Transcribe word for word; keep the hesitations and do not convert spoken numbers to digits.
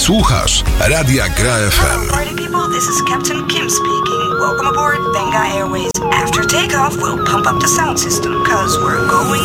Słuchasz Radia Gra F M. Hello, party people. This is Captain Kim speaking. Welcome aboard Benga Airways. After takeoff, we'll pump up the sound system, cause we're going